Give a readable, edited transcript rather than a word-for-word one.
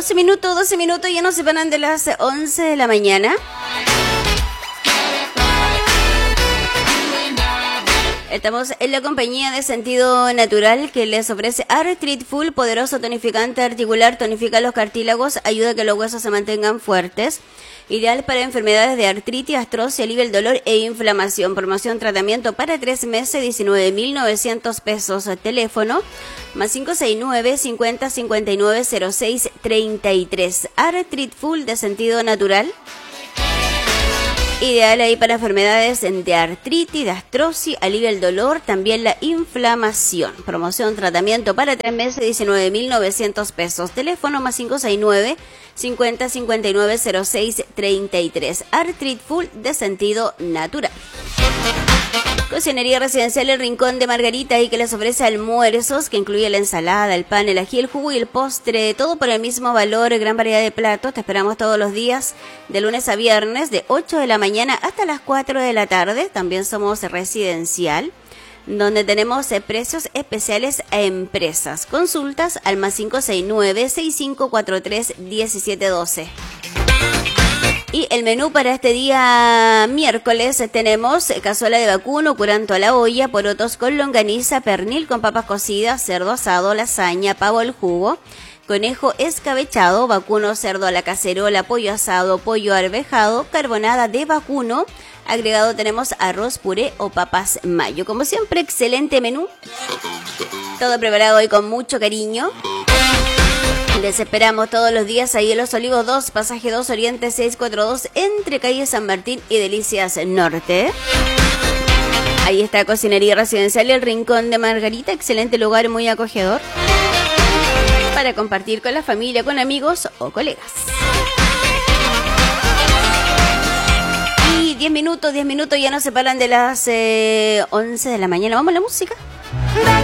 12 minutos, ya nos separan de las 11 de la mañana. Estamos en la compañía de Sentido Natural, que les ofrece Artrit Full, poderoso tonificante articular, tonifica los cartílagos, ayuda a que los huesos se mantengan fuertes. Ideal para enfermedades de artritis, artrosis, alivia el dolor e inflamación. Promoción, tratamiento para 3 meses, 19.900 pesos. Teléfono, más 569 50 59 06 33. Artrit Full de Sentido Natural. Ideal ahí para enfermedades de artritis, de artrosis, alivia el dolor, también la inflamación. Promoción, tratamiento para 3 meses, 19.900 pesos. Teléfono más 569 50 59 06 33. Artrit Full de Sentido Natural. Cocinería Residencial El Rincón de Margarita, y que les ofrece almuerzos que incluye la ensalada, el pan, el ají, el jugo y el postre, todo por el mismo valor, gran variedad de platos. Te esperamos todos los días de lunes a viernes de 8 de la mañana hasta las 4 de la tarde. También somos residencial, donde tenemos precios especiales a empresas. Consultas al más 569 6543 1712. Y el menú para este día miércoles tenemos cazuela de vacuno, curanto a la olla, porotos con longaniza, pernil con papas cocidas, cerdo asado, lasaña, pavo al jugo, conejo escabechado, vacuno, cerdo a la cacerola, pollo asado, pollo arvejado, carbonada de vacuno. Agregado tenemos arroz, puré o papas mayo. Como siempre, excelente menú. Todo preparado hoy con mucho cariño. Les esperamos todos los días ahí en Los Olivos 2, pasaje 2 Oriente 642, entre calle San Martín y Delicias Norte. Ahí está Cocinería Residencial El Rincón de Margarita, excelente lugar, muy acogedor para compartir con la familia, con amigos o colegas. Y 10 minutos, ya nos separan de las 11 de la mañana. ¿Vamos a la música?